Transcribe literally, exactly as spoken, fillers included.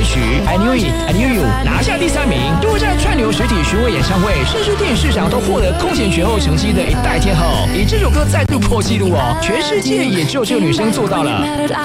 曲《I Knew It I Knew You》拿下第三名，多在串流实体巡回演唱会，甚至电视上都获得空前绝后成绩的一代天后。以这首歌再度破纪录哦，全世界也只有这个女生做到了。